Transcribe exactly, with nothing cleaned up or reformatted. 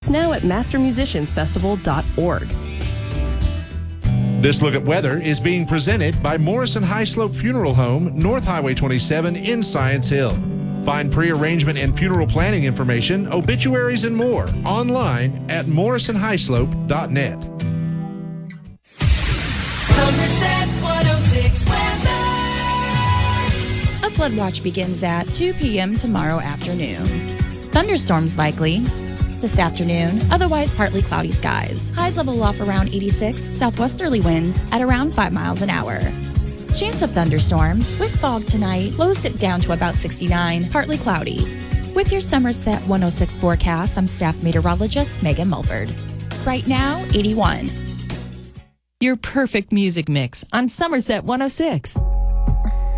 Tickets now at master musicians festival dot org. This Look at Weather is being presented by Morrison High Slope Funeral Home, North Highway twenty-seven in Science Hill. Find pre-arrangement and funeral planning information, obituaries, and more online at morrison high slope dot net. Somerset one oh six weather. A flood watch begins at two p.m. tomorrow afternoon. Thunderstorms likely this afternoon, otherwise partly cloudy skies. Highs level off around eighty-six, southwesterly winds at around five miles an hour. Chance of thunderstorms with fog tonight, lows dip down to about sixty-nine, partly cloudy. With your Somerset one oh six forecast, I'm staff meteorologist Megan Mulford. Right now, eighty-one. Your perfect music mix on Somerset one oh six.